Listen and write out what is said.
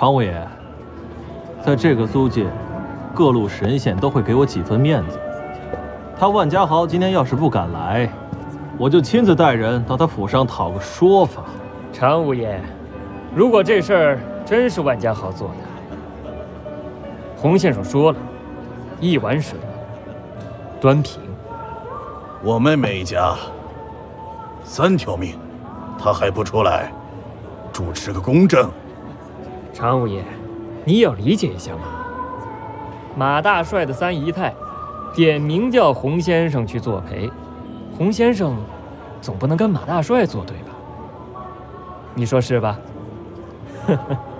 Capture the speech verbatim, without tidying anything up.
常务爷，在这个租界，各路神仙都会给我几分面子。他万家豪今天要是不敢来，我就亲自带人到他府上讨个说法。 常务爷，如果这事儿真是万家豪做的，洪先生说了，一碗水端平。 我们每家三条命，他还不出来主持个公正？ 常务爷，你也要理解一下嘛。马大帅的三姨太点名叫洪先生去作陪，洪先生总不能跟马大帅作对吧？你说是吧？呵呵。